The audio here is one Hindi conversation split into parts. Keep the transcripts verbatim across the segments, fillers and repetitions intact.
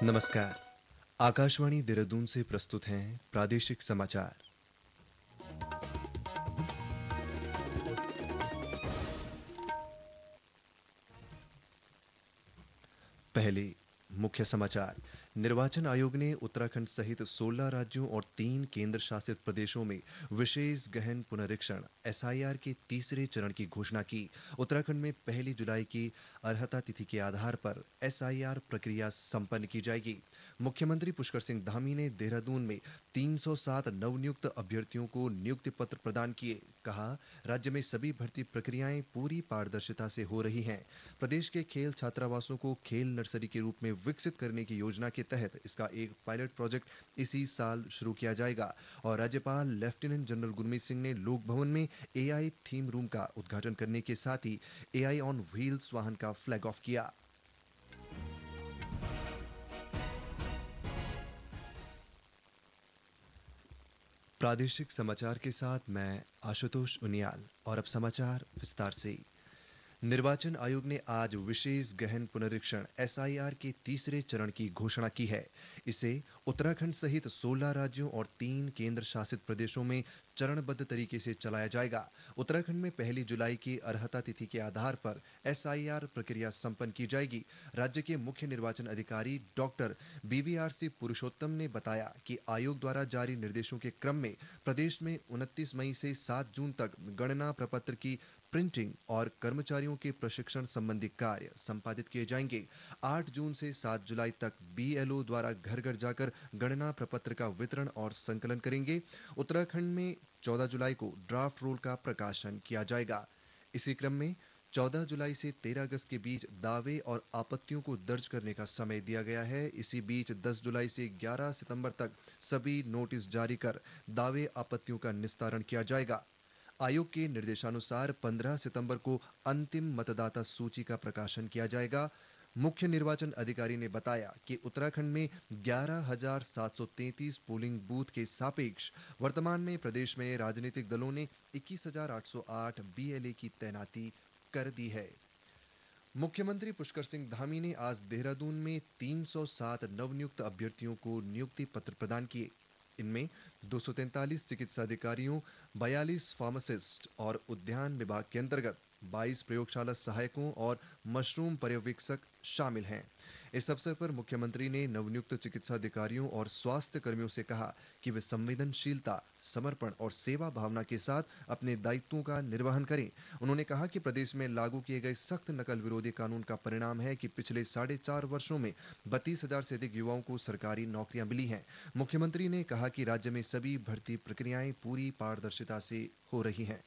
नमस्कार। आकाशवाणी देहरादून से प्रस्तुत हैं प्रादेशिक समाचार। पहले मुख्य समाचार। निर्वाचन आयोग ने उत्तराखंड सहित सोलह राज्यों और तीन केंद्र शासित प्रदेशों में विशेष गहन पुनरीक्षण एस आई आर के तीसरे चरण की घोषणा की। उत्तराखंड में पहली जुलाई की अर्हता तिथि के आधार पर एस आई आर प्रक्रिया संपन्न की जाएगी। मुख्यमंत्री पुष्कर सिंह धामी ने देहरादून में तीन सौ सात नवनियुक्त अभ्यर्थियों को नियुक्ति पत्र प्रदान किए। कहा, राज्य में सभी भर्ती प्रक्रियाएं पूरी पारदर्शिता से हो रही हैं। प्रदेश के खेल छात्रावासों को खेल नर्सरी के रूप में विकसित करने की योजना के तहत इसका एक पायलट प्रोजेक्ट इसी साल शुरू किया जाएगा। और राज्यपाल लेफ्टिनेंट जनरल गुरमीत सिंह ने लोक भवन में ए आई थीम रूम का उद्घाटन करने के साथ ही ए आई ऑन व्हील्स वाहन का फ्लैग ऑफ किया। प्रादेशिक समाचार के साथ मैं आशुतोष उनियाल। और अब समाचार विस्तार से। निर्वाचन आयोग ने आज विशेष गहन पुनरीक्षण एस आई आर के तीसरे चरण की घोषणा की है। इसे उत्तराखंड सहित सोलह राज्यों और तीन केंद्र शासित प्रदेशों में चरणबद्ध तरीके से चलाया जाएगा। उत्तराखंड में पहली जुलाई की अर्हता तिथि के आधार पर एस आई आर प्रक्रिया संपन्न की जाएगी। राज्य के मुख्य निर्वाचन अधिकारी doctor B we R C पुरुषोत्तम ने बताया कि आयोग द्वारा जारी निर्देशों के क्रम में प्रदेश में उनतीस मई से सात जून तक गणना प्रपत्र की प्रिंटिंग और कर्मचारियों के प्रशिक्षण संबंधी कार्य संपादित किए जाएंगे। आठ जून से सात जुलाई तक बी एल ओ द्वारा घर घर जाकर गणना प्रपत्र का वितरण और संकलन करेंगे। उत्तराखंड में चौदह जुलाई को ड्राफ्ट रोल का प्रकाशन किया जाएगा। इसी क्रम में चौदह जुलाई से तेरह अगस्त के बीच दावे और आपत्तियों को दर्ज करने का समय दिया गया है। इसी बीच दस जुलाई से ग्यारह सितंबर तक सभी नोटिस जारी कर दावे आपत्तियों का निस्तारण किया जाएगा। आयोग के निर्देशानुसार पंद्रह सितंबर को अंतिम मतदाता सूची का प्रकाशन किया जाएगा। मुख्य निर्वाचन अधिकारी ने बताया कि उत्तराखंड में ग्यारह हज़ार सात सौ तैंतीस पोलिंग बूथ के सापेक्ष वर्तमान में प्रदेश में राजनीतिक दलों ने इक्कीस हज़ार आठ सौ आठ बी एल ए की तैनाती कर दी है। मुख्यमंत्री पुष्कर सिंह धामी ने आज देहरादून में तीन सौ सात नवनियुक्त अभ्यर्थियों को नियुक्ति पत्र प्रदान किए। इनमें दो सौ तैंतालीस चिकित्सा अधिकारियों, बयालीस फार्मासिस्ट और उद्यान विभाग के अंतर्गत बाईस प्रयोगशाला सहायकों और मशरूम पर्यवेक्षक शामिल हैं। इस अवसर पर मुख्यमंत्री ने नवनियुक्त चिकित्सा अधिकारियों और स्वास्थ्य कर्मियों से कहा कि वे संवेदनशीलता, समर्पण और सेवा भावना के साथ अपने दायित्वों का निर्वहन करें। उन्होंने कहा कि प्रदेश में लागू किए गए सख्त नकल विरोधी कानून का परिणाम है कि पिछले साढ़े चार वर्षों में बत्तीस हजार से अधिक युवाओं को सरकारी नौकरियां मिली हैं। मुख्यमंत्री ने कहा कि राज्य में सभी भर्ती प्रक्रियाएं पूरी पारदर्शिता से हो रही हैं।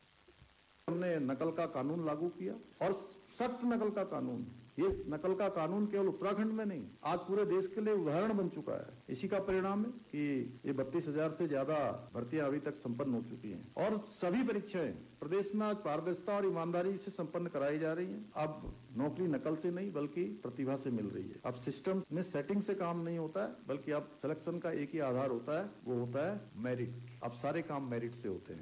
हमने नकल का कानून लागू किया और सख्त नकल का कानून, ये नकल का कानून केवल उत्तराखंड में नहीं, आज पूरे देश के लिए उदाहरण बन चुका है। इसी का परिणाम है कि ये बत्तीस हजार से ज्यादा भर्तियां अभी तक संपन्न हो चुकी हैं और सभी परीक्षाएं प्रदेश में आज पारदर्शिता और ईमानदारी से संपन्न कराई जा रही हैं। अब नौकरी नकल से नहीं बल्कि प्रतिभा से मिल रही है। अब सिस्टम में सेटिंग से काम नहीं होता है, बल्कि अब सिलेक्शन का एक ही आधार होता है, वो होता है मेरिट। अब सारे काम मेरिट से होते हैं।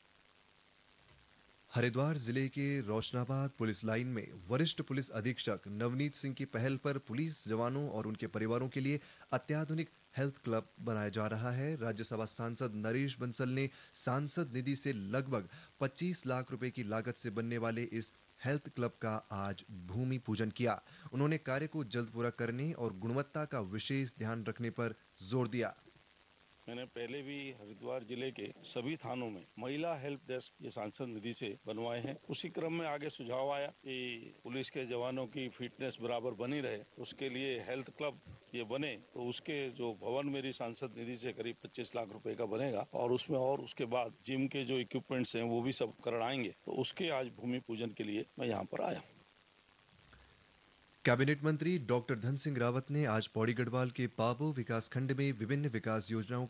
हरिद्वार जिले के रोशनाबाद पुलिस लाइन में वरिष्ठ पुलिस अधीक्षक नवनीत सिंह की पहल पर पुलिस जवानों और उनके परिवारों के लिए अत्याधुनिक हेल्थ क्लब बनाया जा रहा है। राज्यसभा सांसद नरेश बंसल ने सांसद निधि से लगभग पच्चीस लाख रुपए की लागत से बनने वाले इस हेल्थ क्लब का आज भूमि पूजन किया। उन्होंने कार्य को जल्द पूरा करने और गुणवत्ता का विशेष ध्यान रखने पर जोर दिया। मैंने पहले भी हरिद्वार जिले के सभी थानों में महिला हेल्प डेस्क ये सांसद निधि से बनवाए हैं। उसी क्रम में आगे सुझाव आया कि पुलिस के जवानों की फिटनेस बराबर बनी रहे, उसके लिए हेल्थ क्लब ये बने, तो उसके जो भवन मेरी सांसद निधि से करीब पच्चीस लाख रुपए का बनेगा और उसमें और उसके बाद जिम के जो इक्विपमेंट्स हैं वो भी सब करवाएंगे। तो उसके आज भूमि पूजन के लिए मैं यहाँ पर आया हूँ। कैबिनेट मंत्री डॉक्टर धन सिंह रावत ने आज पौड़ी गढ़वाल के पाबो विकास खंड में विभिन्न विकास योजनाओं